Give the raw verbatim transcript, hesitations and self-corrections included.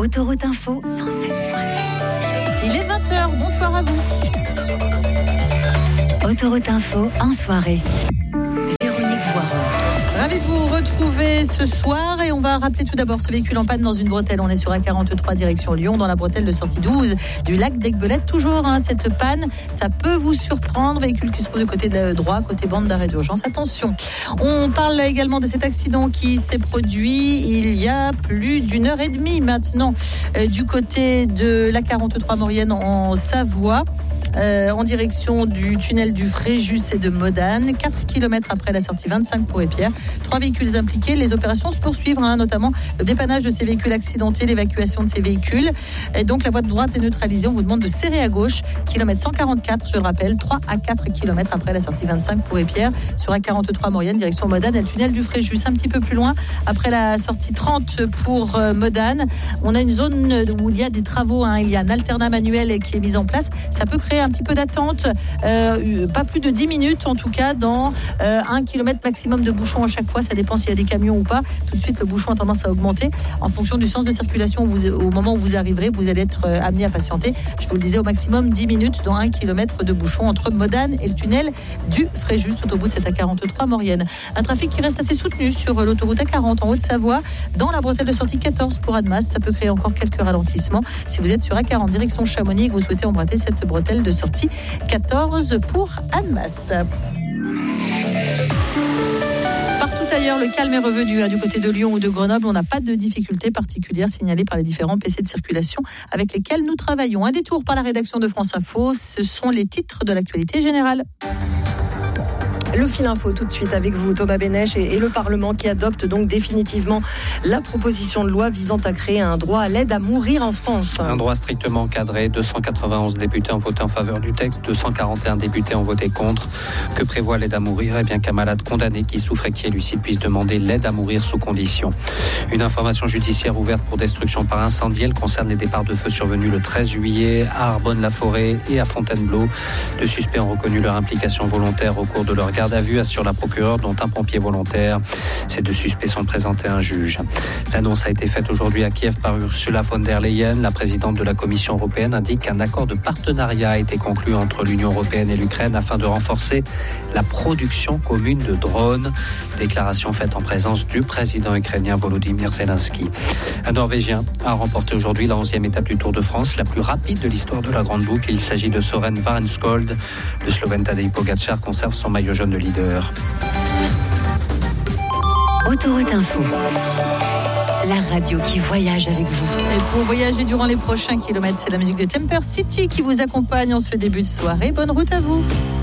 Autoroute Info cent sept virgule sept. Il est vingt heures, bonsoir à vous. Autoroute Info en soirée. Véronique Voiron. Ravi de vous retrouver ce soir et on va rappeler tout d'abord ce véhicule en panne dans une bretelle. On est sur A quarante-trois direction Lyon dans la bretelle de sortie douze du lac d'Aiguebelette. Toujours hein, cette panne, ça peut vous surprendre. Véhicule qui se trouve de côté de droit, côté bande d'arrêt d'urgence. Attention. On parle également de cet accident qui s'est produit il y a plus d'une heure et demie maintenant euh, du côté de l'A quarante-trois Maurienne en Savoie. Euh, en direction du tunnel du Fréjus et de Modane, quatre kilomètres après la sortie vingt-cinq pour Épierre. Trois véhicules impliqués, les opérations se poursuivent, hein, notamment le dépannage de ces véhicules accidentés, l'évacuation de ces véhicules. Et donc la voie de droite est neutralisée, on vous demande de serrer à gauche, kilomètre cent quarante-quatre, je le rappelle, trois à quatre kilomètres après la sortie vingt-cinq pour Épierre, sur A quarante-trois Maurienne, direction Modane, et le tunnel du Fréjus. Un petit peu plus loin, après la sortie trente pour euh, Modane, on a une zone où il y a des travaux, hein, il y a un alternat manuel qui est mis en place, ça peut créer un petit peu d'attente, euh, pas plus de dix minutes en tout cas, dans euh, un kilomètre maximum de bouchons à chaque fois, ça dépend s'il y a des camions ou pas. Tout de suite le bouchon a tendance à augmenter en fonction du sens de circulation. Vous, au moment où vous arriverez, vous allez être euh, amené à patienter, je vous le disais, au maximum dix minutes dans un kilomètre de bouchon entre Modane et le tunnel du Fréjus, tout au bout de cette A quarante-trois Maurienne. Un trafic qui reste assez soutenu sur euh, l'autoroute A quarante en Haute-Savoie, dans la bretelle de sortie quatorze pour Annemasse. Ça peut créer encore quelques ralentissements si vous êtes sur A quarante direction Chamonix et que vous souhaitez emprunter cette bretelle de sortie quatorze pour Annemasse. Partout ailleurs, le calme est revenu. Du côté de Lyon ou de Grenoble, on n'a pas de difficultés particulières signalées par les différents P C de circulation avec lesquels nous travaillons. Un détour par la rédaction de France Info, ce sont les titres de l'actualité générale. Le fil info tout de suite avec vous, Thomas Bénèche, et, et le Parlement qui adopte donc définitivement la proposition de loi visant à créer un droit à l'aide à mourir en France. Un droit strictement encadré, deux cent quatre-vingt-onze députés ont voté en faveur du texte, deux cent quarante et un députés ont voté contre. Que prévoit l'aide à mourir ? Eh bien qu'un malade condamné qui souffre et qui est lucide puisse demander l'aide à mourir sous condition. Une information judiciaire ouverte pour destruction par incendie, elle concerne les départs de feu survenus le treize juillet à Arbonne-la-Forêt et à Fontainebleau. Deux suspects ont reconnu leur implication volontaire au cours de leur garde à vue, assure la procureure, dont un pompier volontaire. Ces deux suspects sont présentés à un juge. L'annonce a été faite aujourd'hui à Kiev par Ursula von der Leyen. La présidente de la Commission européenne indique qu'un accord de partenariat a été conclu entre l'Union européenne et l'Ukraine afin de renforcer la production commune de drones. Déclaration faite en présence du président ukrainien Volodymyr Zelensky. Un Norvégien a remporté aujourd'hui la onzième étape du Tour de France, la plus rapide de l'histoire de la Grande Boucle. Il s'agit de Søren Varnskold. Le Slovène Tadej Pogačar conserve son maillot jaune de leader. Autoroute Info, la radio qui voyage avec vous. Et pour voyager durant les prochains kilomètres, c'est la musique de Temper City qui vous accompagne en ce début de soirée. Bonne route à vous.